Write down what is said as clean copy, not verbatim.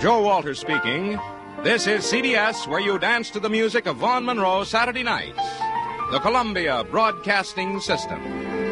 Joe Walters speaking. This is CBS, where you dance to the music of Vaughn Monroe Saturday nights. The Columbia Broadcasting System.